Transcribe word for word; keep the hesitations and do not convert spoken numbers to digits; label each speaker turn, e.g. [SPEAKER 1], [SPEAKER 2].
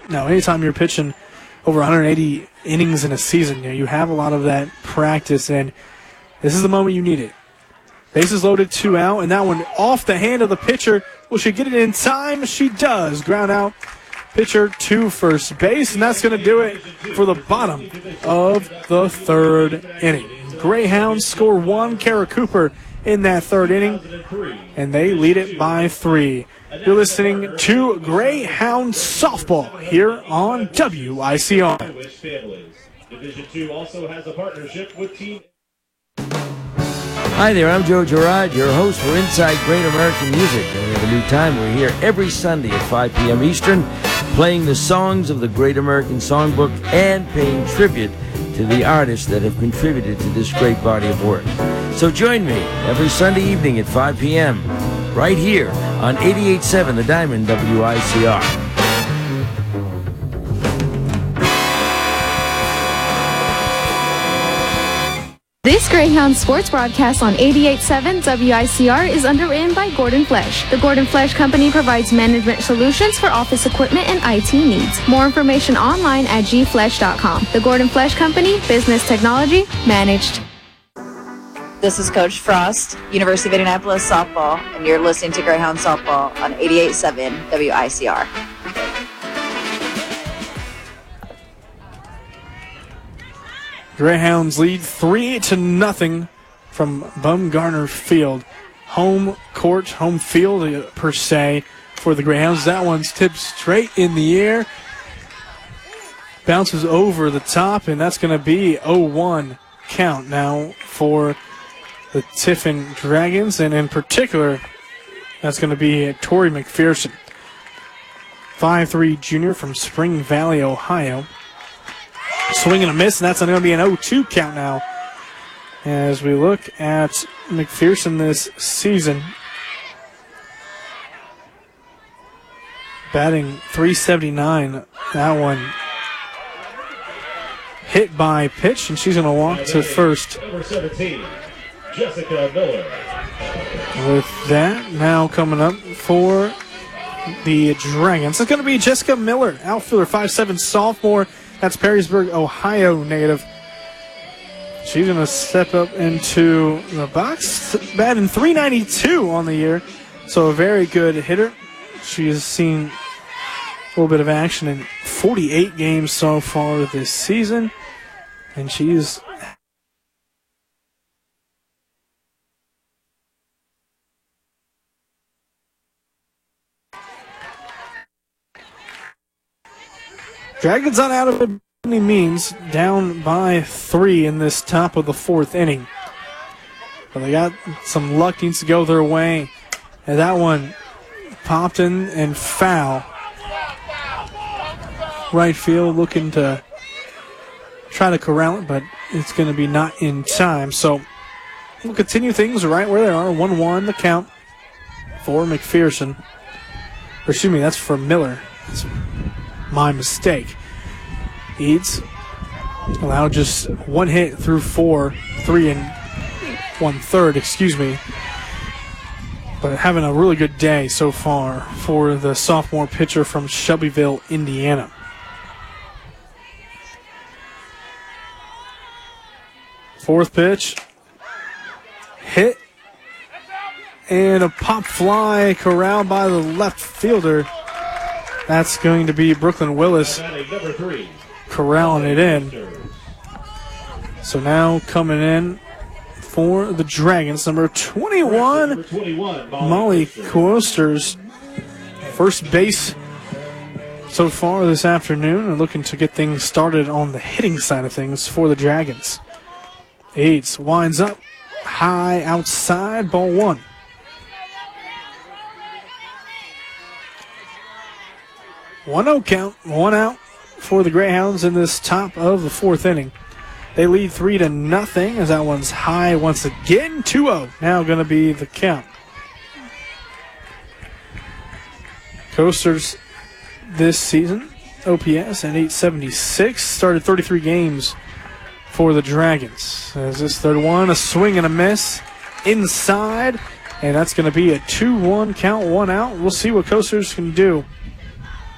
[SPEAKER 1] Now, anytime you're pitching over one hundred eighty innings in a season, you know, you have a lot of that practice, and this is the moment you need it. Bases loaded, two out, and that one off the hand of the pitcher. Will she get it in time? She does. Ground out. Pitcher to first base, and that's going to do it for the bottom of the third inning. Greyhounds score one. Kara Cooper in that third inning, and they lead it by three. You're listening to Greyhound Softball here on W I C R.
[SPEAKER 2] Division two also has a partnership with Team.
[SPEAKER 3] Hi there, I'm Joe Girard, your host for Inside Great American Music. And we have a new time. We're here every Sunday at five p.m. Eastern, playing the songs of the Great American Songbook and paying tribute to the artists that have contributed to this great body of work. So join me every Sunday evening at five p.m. right here on eighty-eight point seven The Diamond W I C R.
[SPEAKER 4] This Greyhound sports broadcast on eighty-eight point seven W I C R is underwritten by Gordon Flesch. The Gordon Flesch Company provides management solutions for office equipment and I T needs. More information online at g flesch dot com. The Gordon Flesch Company, business technology managed.
[SPEAKER 5] This is Coach Frost, University of Indianapolis softball, and you're listening to Greyhound Softball on eighty-eight point seven W I C R.
[SPEAKER 1] Greyhounds lead three to nothing from Bumgarner Field. Home court, home field uh, per se for the Greyhounds. That one's tipped straight in the air. Bounces over the top, and that's going to be oh one count now for the Tiffin Dragons, and in particular, that's going to be Tori McPherson. five three junior from Spring Valley, Ohio. Swing and a miss, and that's going to be an oh two count now. As we look at McPherson this season, batting three seventy-nine. That one hit by pitch, and she's going to walk to first.
[SPEAKER 2] Number seventeen, Jessica Miller.
[SPEAKER 1] With that, now coming up for the Dragons, it's going to be Jessica Miller, outfielder, five seven sophomore. That's Perrysburg, Ohio native. She's going to step up into the box, batting three ninety-two on the year, so a very good hitter. She has seen a little bit of action in forty-eight games so far this season, and she's Dragons not out of it by any means, down by three in this top of the fourth inning. But they got some luck needs to go their way. And that one popped in and foul. Right field looking to try to corral it, but it's going to be not in time. So we'll continue things right where they are. one one the count for McPherson. Or excuse me, that's for Miller. That's my mistake. Eads allowed just one hit through four, three and one third, excuse me. But having a really good day so far for the sophomore pitcher from Shelbyville, Indiana. Fourth pitch, hit, and a pop fly corralled by the left fielder. That's going to be Brooklyn Willis corralling it in. So now coming in for the Dragons, number twenty-one, Molly Coasters. First base so far this afternoon, and looking to get things started on the hitting side of things for the Dragons. Aids winds up high outside, ball one. one oh count, one out for the Greyhounds in this top of the fourth inning. They lead three to nothing as that one's high once again. two oh now going to be the count. Coasters this season, O P S at eight seventy-six, started thirty-three games for the Dragons. As this third one, a swing and a miss inside, and that's going to be a two one count, one out. We'll see what Coasters can do